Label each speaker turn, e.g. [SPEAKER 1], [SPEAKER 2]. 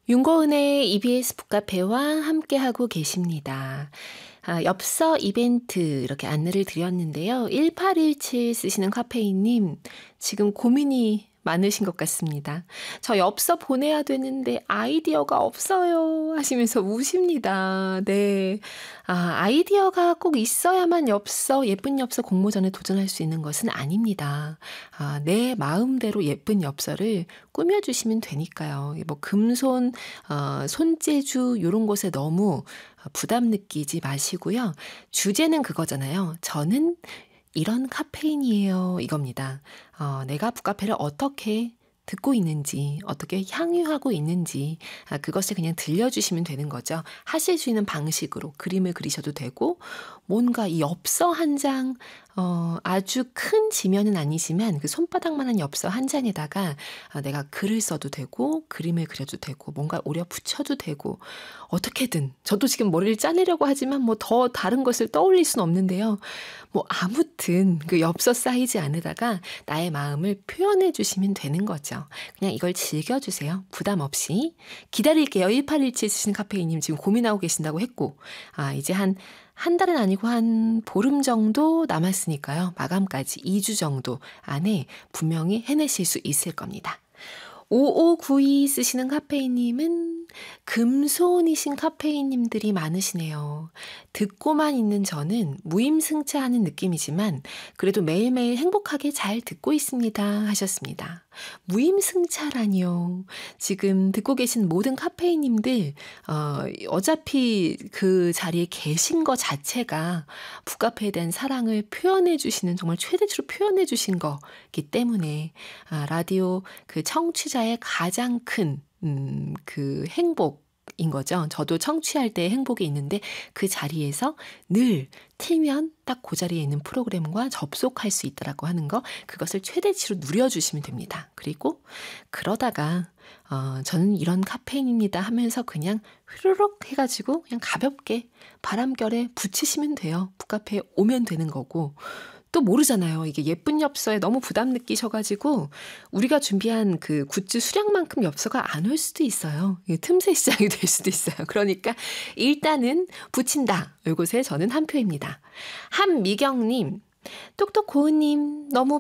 [SPEAKER 1] 윤고은의 EBS 북카페와 함께하고 계십니다. 엽서 이벤트 이렇게 안내를 드렸는데요. 1817 쓰시는 카페인님, 지금 고민이 많으신 것 같습니다. 저 엽서 보내야 되는데 아이디어가 없어요 하시면서 우십니다. 네. 아이디어가 꼭 있어야만 예쁜 엽서 공모전에 도전할 수 있는 것은 아닙니다. 내 마음대로 예쁜 엽서를 꾸며주시면 되니까요. 뭐 금손, 손재주 요런 곳에 너무 부담 느끼지 마시고요. 주제는 그거잖아요. 저는 이런 카페인이에요. 이겁니다. 내가 북카페를 어떻게 듣고 있는지, 어떻게 향유하고 있는지, 그것을 그냥 들려주시면 되는 거죠. 하실 수 있는 방식으로 그림을 그리셔도 되고, 뭔가 이 엽서 한 장, 아주 큰 지면은 아니지만 그 손바닥만한 엽서 한 장에다가 내가 글을 써도 되고, 그림을 그려도 되고, 뭔가 오려 붙여도 되고, 어떻게든. 저도 지금 머리를 짜내려고 하지만 뭐 더 다른 것을 떠올릴 수는 없는데요. 뭐 아무튼 그 엽서 사이즈 안에다가 나의 마음을 표현해 주시면 되는 거죠. 그냥 이걸 즐겨주세요. 부담 없이. 기다릴게요. 1817 쓰시는 카페인님 지금 고민하고 계신다고 했고, 이제 한 달은 아니고 한 보름 정도 남았으니까요. 마감까지 2주 정도 안에 분명히 해내실 수 있을 겁니다. 5592 쓰시는 카페인님은 금손이신 카페인님들이 많으시네요. 듣고만 있는 저는 무임승차하는 느낌이지만 그래도 매일매일 행복하게 잘 듣고 있습니다 하셨습니다. 무임승차라니요. 지금 듣고 계신 모든 카페인님들 어차피 그 자리에 계신 것 자체가 북카페에 대한 사랑을 표현해 주시는 정말 최대치로 표현해 주신 거기 때문에 라디오 그 청취자의 가장 큰 그 행복인 거죠. 저도 청취할 때 행복이 있는데 그 자리에서 늘 틀면 딱 그 자리에 있는 프로그램과 접속할 수 있다라고 하는 거, 그것을 최대치로 누려주시면 됩니다. 그리고 그러다가 저는 이런 카페인입니다 하면서 그냥 휘르륵 해가지고 그냥 가볍게 바람결에 붙이시면 돼요. 북카페에 오면 되는 거고. 또 모르잖아요. 이게 예쁜 엽서에 너무 부담 느끼셔가지고 우리가 준비한 그 굿즈 수량만큼 엽서가 안 올 수도 있어요. 틈새 시장이 될 수도 있어요. 그러니까 일단은 붙인다. 이곳에 저는 한 표입니다. 한미경님, 똑똑 고은님 너무